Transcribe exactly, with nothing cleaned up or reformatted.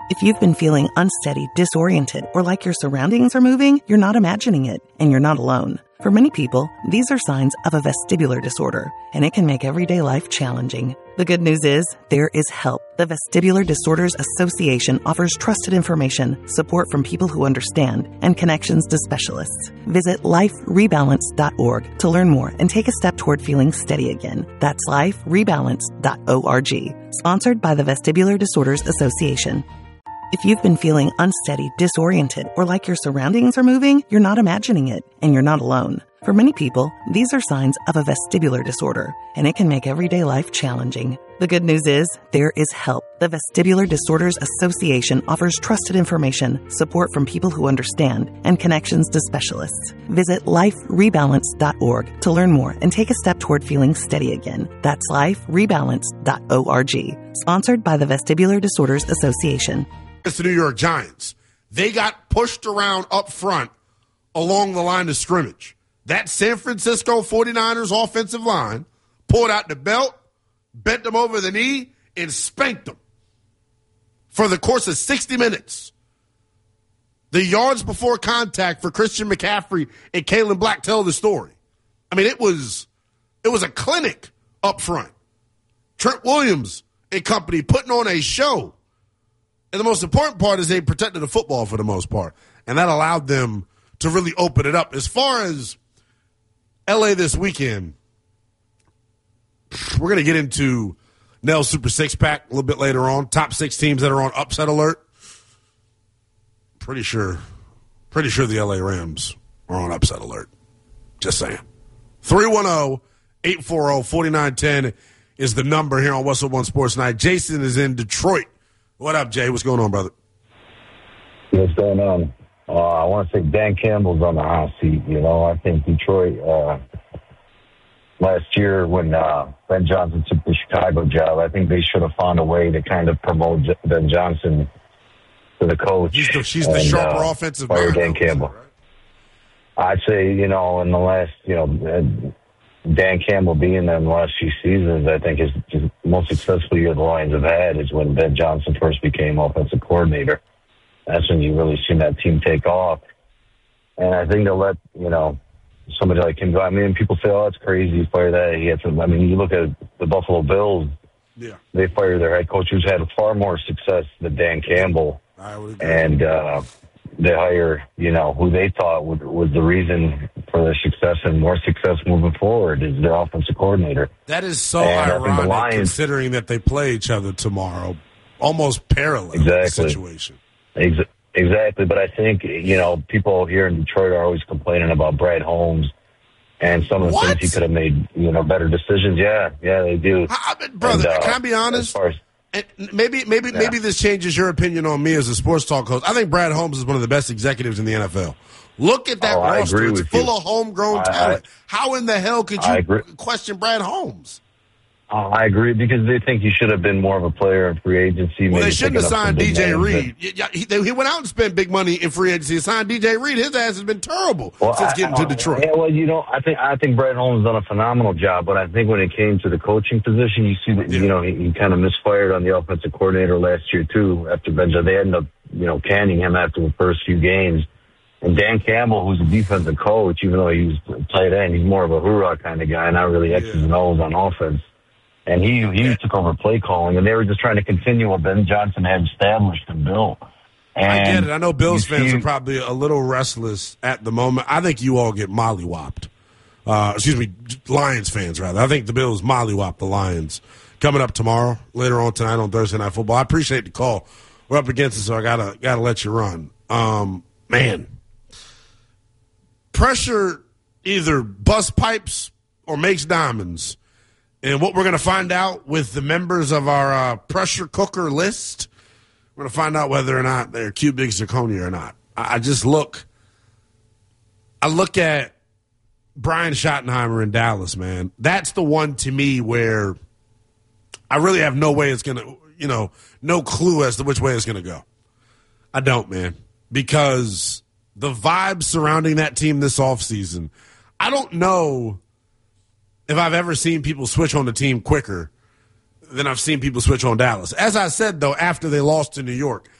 If you've been feeling unsteady, disoriented, or like your surroundings are moving, you're not imagining it, and you're not alone. For many people, these are signs of a vestibular disorder, and it can make everyday life challenging. The good news is, there is help. The Vestibular Disorders Association offers trusted information, support from people who understand, and connections to specialists. Visit life rebalance dot org to learn more and take a step toward feeling steady again. That's life rebalance dot org. Sponsored by the Vestibular Disorders Association. If you've been feeling unsteady, disoriented, or like your surroundings are moving, you're not imagining it, and you're not alone. For many people, these are signs of a vestibular disorder, and it can make everyday life challenging. The good news is, there is help. The Vestibular Disorders Association offers trusted information, support from people who understand, and connections to specialists. Visit life rebalance dot org to learn more and take a step toward feeling steady again. That's life rebalance dot org. Sponsored by the Vestibular Disorders Association. It's the New York Giants. They got pushed around up front along the line of scrimmage. That San Francisco forty-niners offensive line pulled out the belt, bent them over the knee, and spanked them for the course of sixty minutes. The yards before contact for Christian McCaffrey and Kalen Black tell the story. I mean, it was it was a clinic up front. Trent Williams and company putting on a show. And the most important part is they protected the football for the most part. And that allowed them to really open it up. As far as L A this weekend, we're going to get into Nell's Super Six Pack a little bit later on. Top six teams that are on upset alert. Pretty sure, pretty sure the L A Rams are on upset alert. Just saying. three one zero, eight four zero, four nine one zero is the number here on Whistle One Sports Night. Jason is in Detroit. What up, Jay? What's going on, brother? What's going on? Uh, I want to say Dan Campbell's on the hot seat. You know, I think Detroit uh, last year when uh, Ben Johnson took the Chicago job, I think they should have found a way to kind of promote Ben Johnson to the coach. She's the, she's the and, sharper uh, offensive fire mind. Dan Campbell. Right? I'd say, you know, in the last, you know, Dan Campbell being there in the last few seasons, I think his, his most successful year the Lions have had is when Ben Johnson first became offensive coordinator. That's when you really seen that team take off. And I think they'll let, you know, somebody like him go. I mean, people say, oh, that's crazy, you fire that. He had some, I mean, you look at the Buffalo Bills, yeah. They fired their head coach who's had far more success than Dan Campbell. I would agree. And uh, they hire, you know, who they thought would, was the reason for their success and more success moving forward is their offensive coordinator. That is so and ironic Lions, considering that they play each other tomorrow. Almost parallel exactly. situation. Ex- exactly. But I think, you know, people here in Detroit are always complaining about Brad Holmes and some of the what? things he could have made, you know, better decisions. Yeah, yeah, they do. I, I, brother, and, uh, can I be honest? As far as, And maybe maybe yeah. maybe this changes your opinion on me as a sports talk host. I think Brad Holmes is one of the best executives in the N F L. Look at that oh, roster. It's full you. of homegrown I, talent. I, How in the hell could you question Brad Holmes? Oh, I agree because they think you should have been more of a player in free agency. Well, they shouldn't have signed D J Reed. He, he, he went out and spent big money in free agency. He signed D J Reed. His ass has been terrible well, since I, getting I, to Detroit. Yeah, well, you know, I think I think Brad Holmes done a phenomenal job, but I think when it came to the coaching position, you see that yeah. you know he, he kind of misfired on the offensive coordinator last year too. After Benja, they ended up you know canning him after the first few games. And Dan Campbell, who's a defensive coach, even though he's tight end, he's more of a hoorah kind of guy, not really X's yeah. and O's on offense. And he he took over play calling, and they were just trying to continue what Ben Johnson had established and built. And I get it. I know Bills fans see, are probably a little restless at the moment. I think you all get mollywopped. Uh, excuse me, Lions fans, rather. I think the Bills mollywop the Lions coming up tomorrow, later on tonight on Thursday Night Football. I appreciate the call. We're up against it, so I gotta gotta let you run. Um, man, pressure either busts pipes or makes diamonds. And what we're going to find out with the members of our uh, pressure cooker list, we're going to find out whether or not they're cubic zirconia or not. I, I just look, I look at Brian Schottenheimer in Dallas, man. That's the one to me where I really have no way it's going to, you know, no clue as to which way it's going to go. I don't, man, because the vibes surrounding that team this offseason, I don't know if I've ever seen people switch on the team quicker than I've seen people switch on Dallas. As I said, though, after they lost to New York,